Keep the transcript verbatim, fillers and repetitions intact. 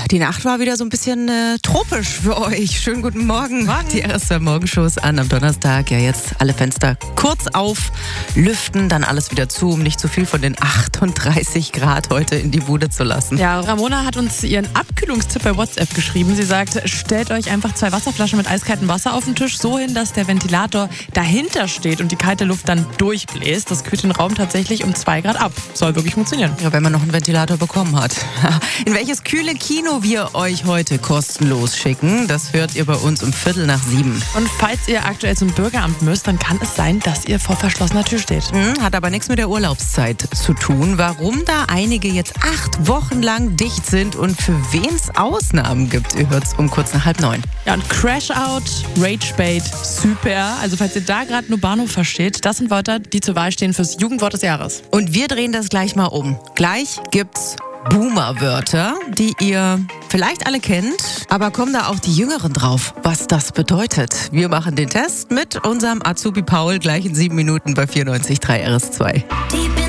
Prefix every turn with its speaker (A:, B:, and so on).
A: Die Nacht war wieder so ein bisschen äh, tropisch für euch. Schönen guten Morgen.
B: Morgen.
A: Die R S zwei-Morgenshows an am Donnerstag. Ja, jetzt alle Fenster kurz auf, lüften, dann alles wieder zu, um nicht zu viel von den achtunddreißig Grad heute in die Bude zu lassen.
B: Ja, Ramona hat uns ihren Abkühlungstipp bei WhatsApp geschrieben. Sie sagt, stellt euch einfach zwei Wasserflaschen mit eiskaltem Wasser auf den Tisch, so hin, dass der Ventilator dahinter steht und die kalte Luft dann durchbläst. Das kühlt den Raum tatsächlich um zwei Grad ab. Soll wirklich funktionieren.
A: Ja, wenn man noch einen Ventilator bekommen hat. In welches kühle Kino wir euch heute kostenlos schicken, das hört ihr bei uns um Viertel nach sieben.
B: Und falls ihr aktuell zum Bürgeramt müsst, dann kann es sein, dass ihr vor verschlossener Tür steht.
A: Hm, hat aber nichts mit der Urlaubszeit zu tun. Warum da einige jetzt acht Wochen lang dicht sind und für wen es Ausnahmen gibt, ihr hört es um kurz nach halb neun.
B: Ja, und Crash-Out, Rage-Bait, Super. Also falls ihr da gerade nur Bahnhof versteht, das sind Wörter, die zur Wahl stehen fürs Jugendwort des Jahres.
A: Und wir drehen das gleich mal um. Gleich gibt's Boomer-Wörter, die ihr vielleicht alle kennt, aber kommen da auch die Jüngeren drauf, was das bedeutet. Wir machen den Test mit unserem Azubi Paul gleich in sieben Minuten bei vierundneunzig Komma drei R S zwei.